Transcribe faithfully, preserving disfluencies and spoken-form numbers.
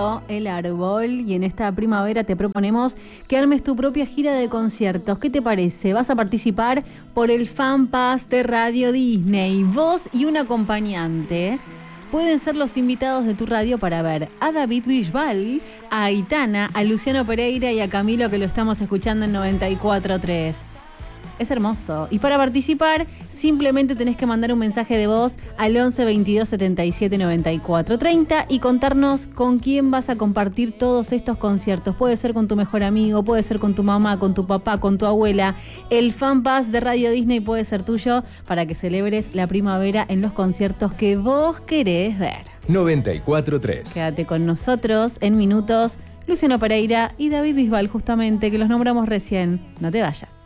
floreciendo el árbol y en esta primavera te proponemos que armes tu propia gira de conciertos. ¿Qué te parece? Vas a participar por el Fan Pass de Radio Disney. Vos y un acompañante pueden ser los invitados de tu radio para ver a David Bisbal, a Aitana, a Luciano Pereira y a Camilo, que lo estamos escuchando en noventa y cuatro punto tres. Es hermoso. Y para participar, simplemente tenés que mandar un mensaje de voz al once veintidós setenta y siete noventa y cuatro treinta y contarnos con quién vas a compartir todos estos conciertos. Puede ser con tu mejor amigo, puede ser con tu mamá, con tu papá, con tu abuela. El Fan Pass de Radio Disney puede ser tuyo para que celebres la primavera en los conciertos que vos querés ver. noventa y cuatro punto tres. Quédate con nosotros en minutos. Luciano Pereira y David Bisbal, justamente, que los nombramos recién. No te vayas.